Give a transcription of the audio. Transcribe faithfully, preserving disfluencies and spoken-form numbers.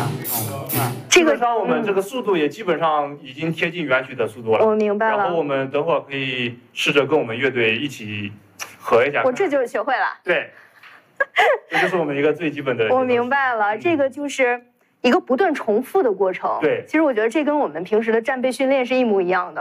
这个基本上我们这个速度也基本上已经贴近原曲的速度了。 我明白了。 然后我们等会儿可以试着跟我们乐队一起合一下。 我这就学会了。 对，这就是我们一个最基本的。 我明白了，这个就是一个不断重复的过程。 对， 其实我觉得这跟我们平时的战备训练是一模一样的。